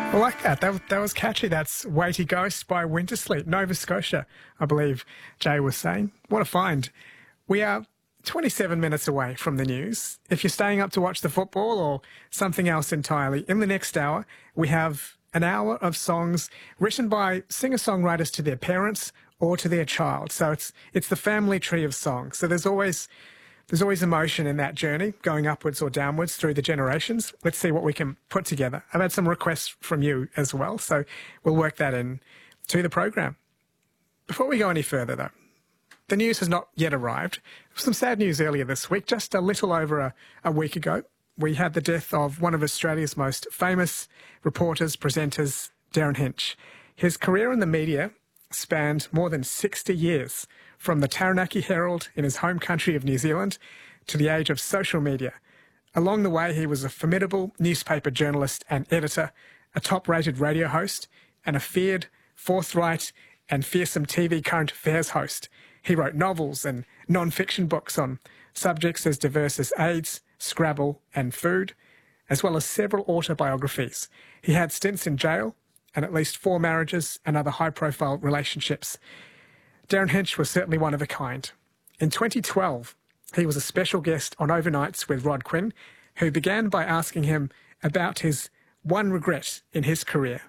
I like that. That was catchy. That's Weighty Ghost by Wintersleep, Nova Scotia, I believe Jay was saying. What a find. We are 27 minutes away from the news. If you're staying up to watch the football or something else entirely, in the next hour, we have an hour of songs written by singer-songwriters to their parents or to their child. So it's the family tree of songs. So there's always emotion in that journey, going upwards or downwards through the generations. Let's see what we can put together. I've had some requests from you as well, so we'll work that in to the program. Before we go any further, though, the news has not yet arrived. Some sad news earlier this week. Just a little over a week ago, we had the death of one of Australia's most famous reporters, presenters, Darren Hinch. His career in the media spanned more than 60 years, from the Taranaki Herald in his home country of New Zealand to the age of social media. Along the way, he was a formidable newspaper journalist and editor, a top-rated radio host, and a feared, forthright and fearsome TV current affairs host. He wrote novels and non-fiction books on subjects as diverse as AIDS, Scrabble and food, as well as several autobiographies. He had stints in jail and at least 4 marriages and other high-profile relationships. Darren Hinch was certainly one of a kind. In 2012, he was a special guest on Overnights with Rod Quinn, who began by asking him about his one regret in his career.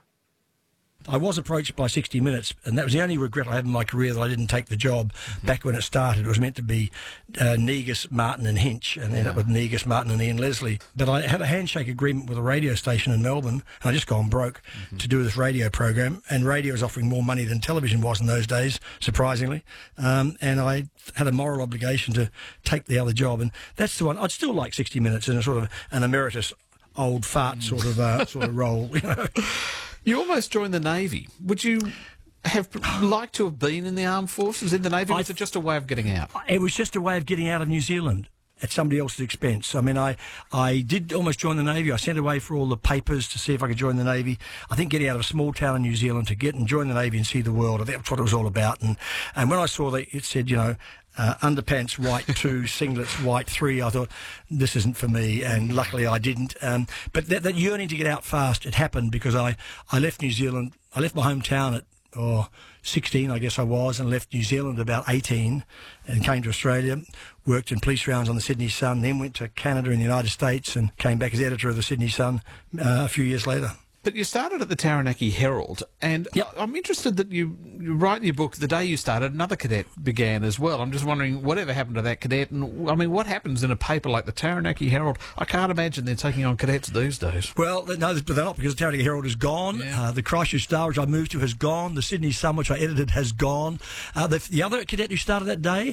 I was approached by 60 Minutes, and that was the only regret I had in my career, that I didn't take the job back when it started. It was meant to be Negus, Martin and Hinch, and ended up with Negus, Martin and Ian Leslie. But I had a handshake agreement with a radio station in Melbourne, and I just gone broke to do this radio program, and radio was offering more money than television was in those days, surprisingly. And I had a moral obligation to take the other job, and that's the one. I'd still like 60 Minutes in a sort of an emeritus old fart sort of role, you know. You almost joined the Navy. Would you have liked to have been in the armed forces, in the Navy, or was it just a way of getting out? It was just a way of getting out of New Zealand at somebody else's expense. I mean, I did almost join the Navy. I sent away for all the papers to see if I could join the Navy. I think getting out of a small town in New Zealand to get and join the Navy and see the world, I think that's what it was all about. And when I saw that it said, you know, underpants white 2, singlets white 3, I thought, this isn't for me, and luckily I didn't. But that yearning to get out fast, it happened because I left New Zealand. I left my hometown at 16, I guess I was, and left New Zealand about 18 and came to Australia, worked in police rounds on the Sydney Sun, then went to Canada and the United States and came back as editor of the Sydney Sun a few years later. But you started at the Taranaki Herald, and I'm interested that you write in your book, the day you started, another cadet began as well. I'm just wondering, whatever happened to that cadet, and I mean, what happens in a paper like the Taranaki Herald? I can't imagine they're taking on cadets these days. Well, no, they're not, because the Taranaki Herald is gone. Yeah. The Christchurch Star, which I moved to, has gone. The Sydney Sun, which I edited, has gone. The other cadet who started that day,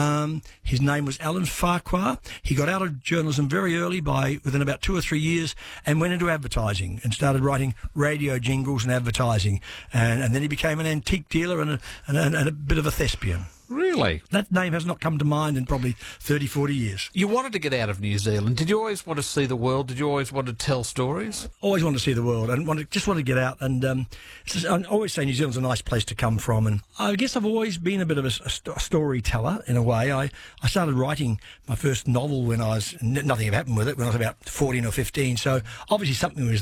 his name was Alan Farquhar. He got out of journalism very early, within about 2 or 3 years, and went into advertising and started writing radio jingles and advertising, and then he became an antique dealer and a bit of a thespian. Really? That name has not come to mind in probably 30, 40 years. You wanted to get out of New Zealand. Did you always want to see the world? Did you always want to tell stories? Always wanted to see the world and just wanted to get out. And I always say New Zealand's a nice place to come from. And I guess I've always been a bit of a storyteller in a way. I started writing my first novel when nothing had happened with it, when I was about 14 or 15. So obviously something was